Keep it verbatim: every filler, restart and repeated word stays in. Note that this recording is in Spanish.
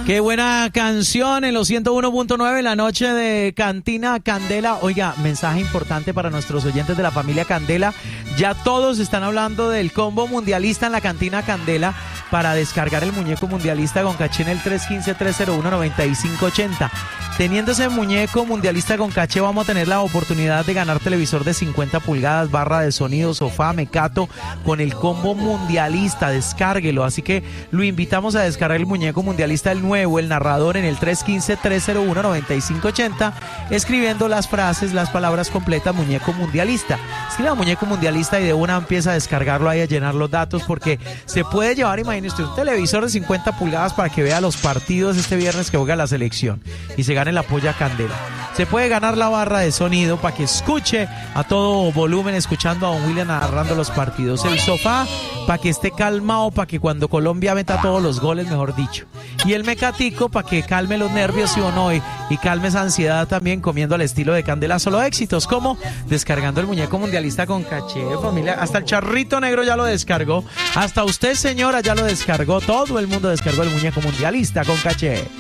Qué buena canción en los ciento uno punto nueve, la noche de Cantina Candela. Oiga, mensaje importante para nuestros oyentes de la familia Candela. Ya todos están hablando del combo mundialista en la Cantina Candela para descargar el muñeco mundialista con caché en el tres uno cinco, tres cero uno, nueve cinco ocho cero. Teniendo ese muñeco mundialista con caché, vamos a tener la oportunidad de ganar televisor de cincuenta pulgadas, barra de sonido, sofá, mecato, con el combo mundialista. Descárguelo. Así que lo invitamos a descargar el muñeco mundialista, el nuevo, el narrador, en el tres uno cinco, tres cero uno, nueve cinco ocho cero, escribiendo las frases, las palabras completas, muñeco mundialista. Escriba muñeco mundialista y de una empieza a descargarlo ahí, a llenar los datos, porque se puede llevar, imagínese usted, un televisor de cincuenta pulgadas para que vea los partidos este viernes que juega la selección y se gane la polla Candela. Se puede ganar la barra de sonido para que escuche a todo volumen, escuchando a don William narrando los partidos. El sofá para que esté calmado, para que cuando Colombia meta todos los goles, mejor dicho. Y el mecatico para que calme los nervios, sí o no, y, y calme esa ansiedad también, comiendo al estilo de Candela. Solo éxitos, como descargando el muñeco mundialista con caché, familia. Hasta el charrito negro ya lo descargó. Hasta usted, señora, ya lo descargó. Todo el mundo descargó el muñeco mundialista con caché.